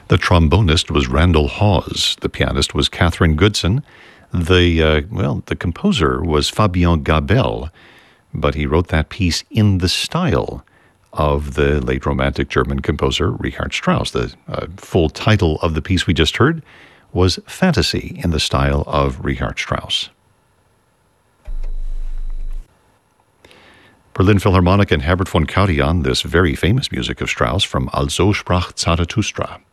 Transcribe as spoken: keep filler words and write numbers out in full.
The trombonist was Randall Hawes. The pianist was Catherine Goodson. The, uh, well, the composer was Fabien Gabel, but he wrote that piece in the style of the late Romantic German composer Richard Strauss. The uh, full title of the piece we just heard was Fantasy in the style of Richard Strauss. Berlin Philharmonic and Herbert von Karajan, this very famous music of Strauss from Also sprach Zarathustra.